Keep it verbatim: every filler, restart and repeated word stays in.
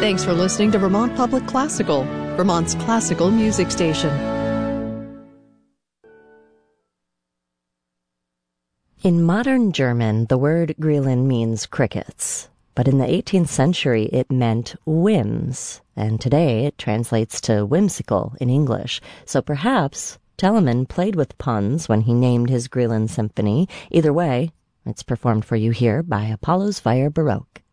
Thanks for listening to Vermont Public Classical, Vermont's classical music station. In modern German, the word Grillen means crickets, but in the eighteenth century it meant whims, and today it translates to whimsical in English. So perhaps Telemann played with puns when he named his Grillen Symphony. Either way, it's performed for you here by Apollo's Fire Baroque.